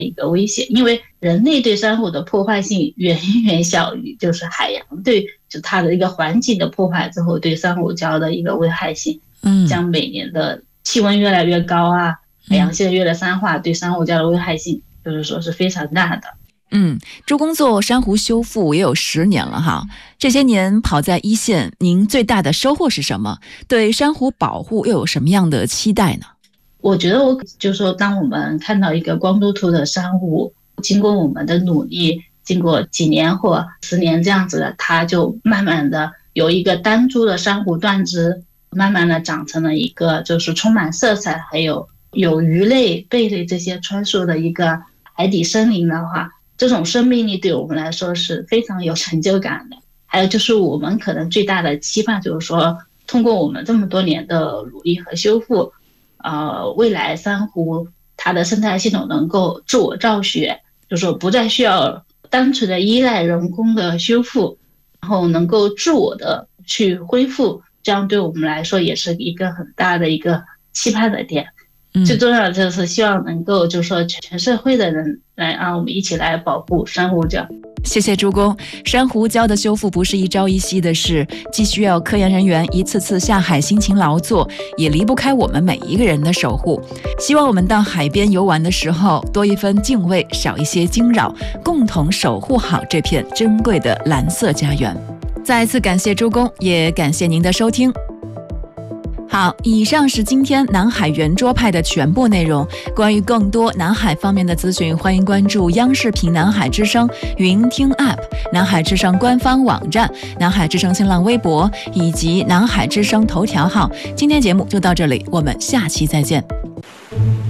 一个威胁，因为人类对珊瑚的破坏性远远小于就是海洋对就它的一个环境的破坏之后对珊瑚礁的一个危害性。像每年的气温越来越高啊，海洋现在越来越酸化，对珊瑚礁的危害性就是说是非常大的。 朱工做珊瑚修复也有10年了哈，这些年跑在一线，您最大的收获是什么？对珊瑚保护又有什么样的期待呢？ 我觉得就是说，当我们看到一个光秃秃的珊瑚，经过我们的努力，经过几年或10年这样子的，它就慢慢的有一个单株的珊瑚断枝，慢慢的长成了一个就是充满色彩，还有鱼类、贝类这些穿梭的一个海底森林的话，这种生命力对我们来说是非常有成就感的。还有就是我们可能最大的期盼就是说，通过我们这么多年的努力和修复，未来珊瑚它的生态系统能够自我造血，就是说不再需要单纯的依赖人工的修复，然后能够自我的去恢复，这样对我们来说也是一个很大的一个期盼的点。最重要的就是希望能够就是说全社会的人来让我们一起来保护珊瑚礁。 谢谢朱工。珊瑚礁的修复不是一朝一夕的事，既需要科研人员一次次下海辛勤劳作，也离不开我们每一个人的守护。希望我们到海边游玩的时候，多一分敬畏，少一些惊扰，共同守护好这片珍贵的蓝色家园。再次感谢朱工，也感谢您的收听。好，以上是今天南海圆桌派的全部内容。关于更多南海方面的资讯，欢迎关注央视频南海之声云听 App、南海之声官方网站、南海之声新浪微博以及南海之声头条号。今天节目就到这里，我们下期再见。